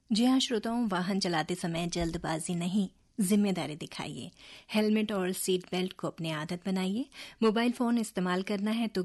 जी हाँ श्रोताओं, वाहन चलाते समय जल्दबाजी नहीं, जिम्मेदारी दिखाइए। हेलमेट और सीट बेल्ट को अपनी आदत बनाइए। मोबाइल फोन इस्तेमाल करना है तो